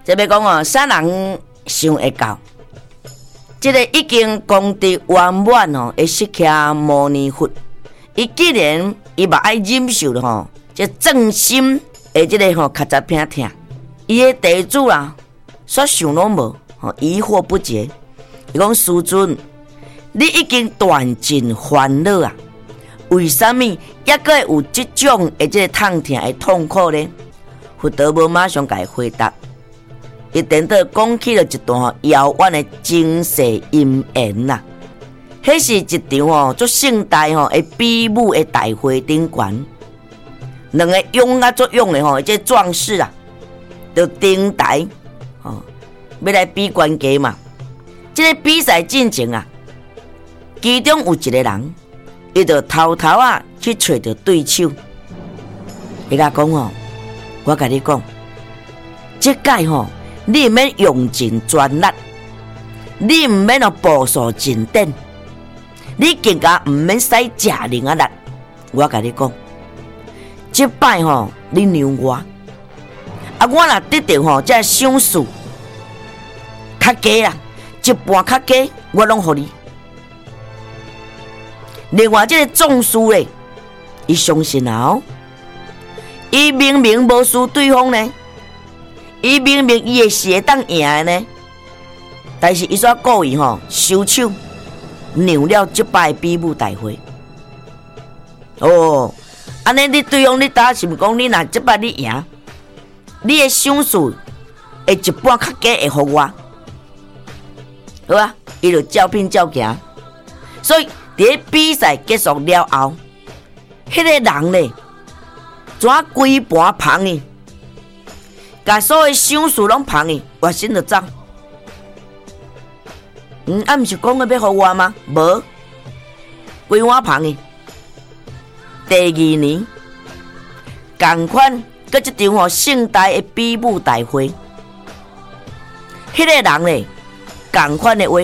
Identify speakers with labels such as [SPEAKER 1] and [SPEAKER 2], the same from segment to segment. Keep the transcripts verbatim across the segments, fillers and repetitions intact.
[SPEAKER 1] 这要讲哦，啥人想会到？这个已经功德圆满哦，会释迦牟尼佛，伊既然伊嘛爱忍受了吼，这正心的这个吼较早偏疼，伊的地主啦，煞想拢无，吼疑惑不解。伊讲师尊，你已经断尽烦恼啊，为什么还阁有这种的这个痛疼的痛苦呢？佛陀无马上甲伊回答。伊等到讲起了一段遥远的精世姻缘呐，迄是一场吼足盛大吼的比武的大会顶悬，两个勇啊足勇的吼，这壮士啊，就登台吼，要来比拳击嘛。这个比赛进前啊，其中有一个人，伊就偷偷啊去找着对手，伊甲讲吼，我甲你讲，这届吼。你毋免用尽全力，你毋免哦步数进展，你更加毋免使假灵啊力。我甲你讲，这摆吼，你让我，啊我若得到吼，这赏赐较低啦，一半较低，我拢互你。另外，这个壮士咧，伊相信啊哦，伊明明无输对方呢。伊明明伊会是会当赢的呢，但是伊煞故意吼收手，让了这摆比武大会。哦，安尼你对方你打是毋讲你若这摆你赢，你的赏赐会一半较低会互我，好啊？伊就照拼照行。所以伫比赛结束了后，迄、那个人咧，怎规盘捧伊？把所有赏赐拢捧去，我心就走。嗯，啊，毋是讲个要互我吗？无，规碗捧去。第二年，同款搁一场吼盛大的比武大会，迄、那个人咧，同款的话，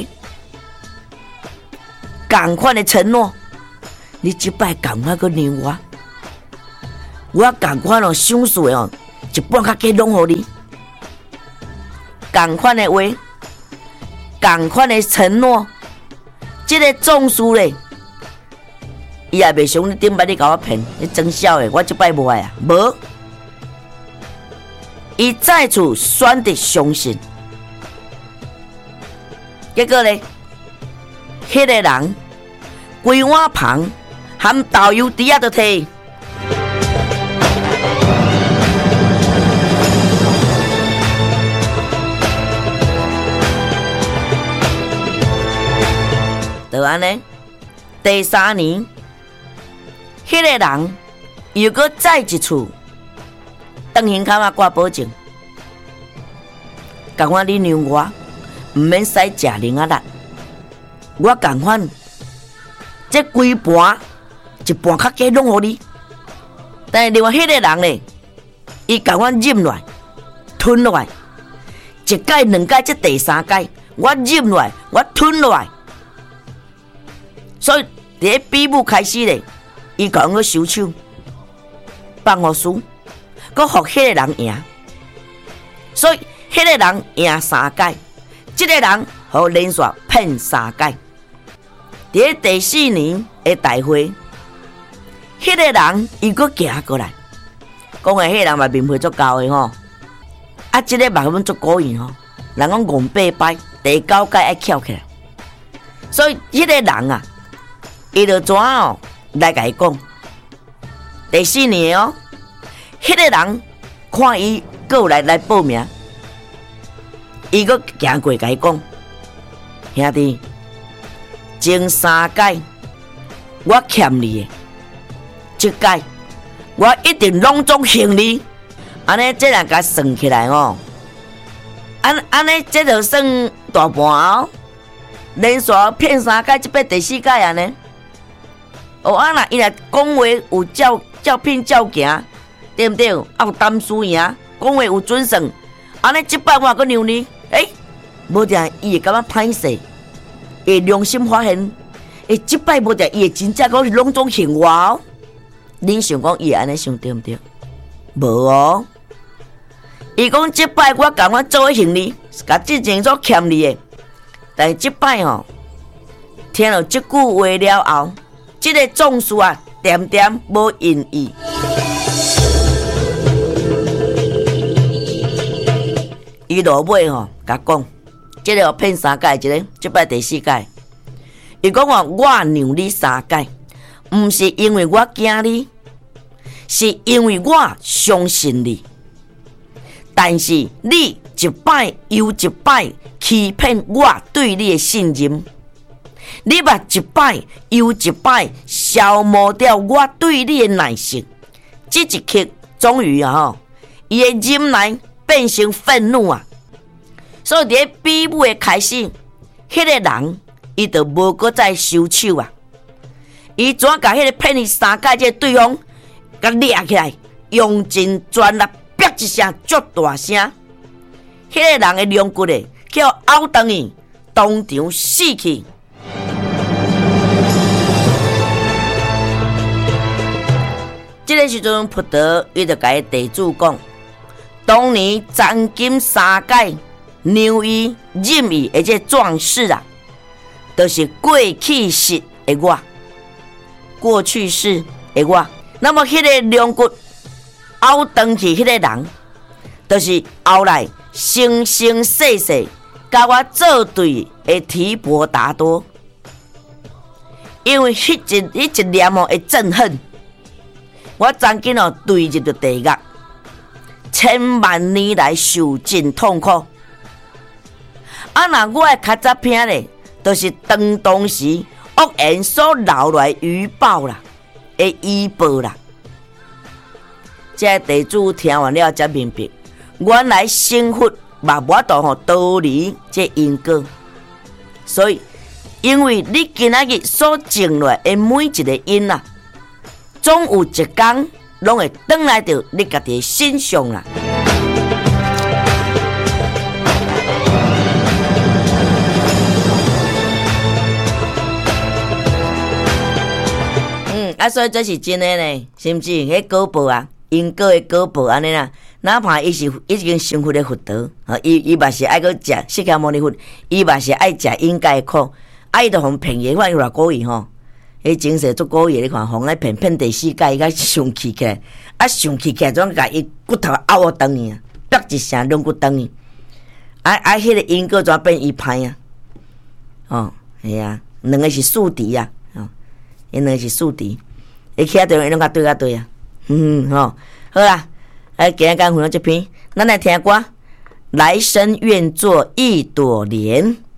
[SPEAKER 1] 同款的承诺，你即摆同款搁让我，我同款哦赏赐的哦。一半较低拢互你，同款的话，同款的承诺，这个壮士咧，伊也袂想你顶摆你甲我骗，你装笑的，我即摆无爱啊，无，伊再次选择相信，结果咧，迄、那个人规碗旁含豆油底啊都摕。就安尼，第三年，迄、那个人又搁再一次当胸口啊挂保证，共款你让我，毋免使食零啊力，我共款，这规盘一半较低拢互你，但是另外迄个人咧，伊共阮忍落来，吞落来，一届两届，这第三届，我忍落来，我吞落来。所以，伫比武开始咧，伊甲阮收手，放互输，佮互迄个人赢。所以，迄个人赢三届，即、这个人互连续骗三届。伫第四年的大会，迄、那个人伊佮行过来，讲诶，迄个人嘛面皮足厚诶吼，啊，即、这个嘛阮足古意吼，人讲戆八摆，第九届爱翘起来。所以，迄、那个人啊。伊就怎哦来甲伊讲，第四年哦，迄、那个人看伊过来来报名，伊阁行过甲伊讲，兄弟，前三届我欠你的，这届我一定拢总还你。安尼这样甲算起来哦，安安尼这就算大盘哦，连续骗三届，这摆第四届安尼。哦，啊那伊若讲话有照照品照行，对不对？啊有担输赢，讲话有准算，安尼即摆我阁让你，诶、欸，无定伊会感觉歹势，会良心发现，诶，即摆无定伊会真正讲是拢总幸我哦。恁想讲伊会安尼想对毋对？无哦， 伊讲即摆我共我做行李，甲之前所欠你的，但是即摆吼，听到即句话了后，即、这个总事啊，点点无因意。伊落尾吼，甲讲，即、这个骗三届，即、这个即摆第四届。伊讲哦，我让你三届，毋是因为我惊你，是因为我相信你。但是你一摆又一摆欺骗我对你的信任，你嘛一摆又一摆消磨掉我对你的耐性。这一刻终于啊吼，伊的忍耐变成愤怒啊！所以伫比武的开始，迄、那个人伊就无搁再收手啊！伊怎甲迄个骗你三届这个对方甲掠起来，用尽全力。一声足大声，迄、那个人的两骨嘞，叫拗断伊，当场死去。这个时阵，普德伊就甲地主讲，当年斩金三界、让伊、任伊的这壮士啊，都、就是过去式的我，过去式的我。那么，迄个两骨。拗断去，迄个人，就是后来生生世世甲我作对的提婆达多，因为迄一迄一念哦的憎恨，我曾经哦坠入着地狱，千万年来受尽痛苦。啊，那我的较早片咧，就是当当时恶言所留来余报啦，的余报啦。这地主听完了才明白，原来生活嘛无法度吼逃离这因果，所以因为你今仔日所种落的每一个因啊，总有一天拢会转来到你家己身上啦。嗯，啊，所以这是真的呢，是毋是？迄果报啊！因果的果报安尼啦，哪怕伊是已经成佛的佛陀，啊，伊伊嘛是爱去食释迦牟尼佛，伊嘛是爱食应该的苦，啊，伊就互骗个，看伊偌古意吼，迄精神足古意，你看，互来骗骗第四界，伊甲生气起来，啊，生气起来，总甲伊骨头拗断去啊，啪一声两骨断去，啊啊，迄、那个因果怎变伊歹啊？哦，系啊，两个是宿敌啊，哦，因两个是宿敌，伊起来对伊拢甲对甲对啊。嗯吼，好啦，来今日讲分享这篇，咱来听歌，来生愿做一朵莲。